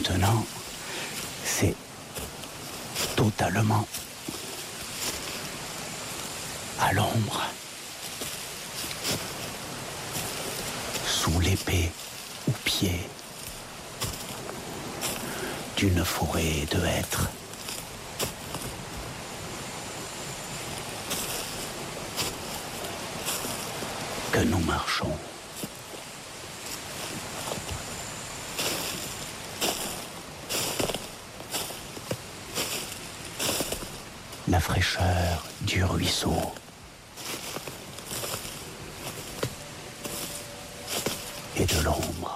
maintenant, c'est totalement à l'ombre, sous l'épée au pied d'une forêt de hêtres. Que nous marchons. La fraîcheur du ruisseau. Et de l'ombre.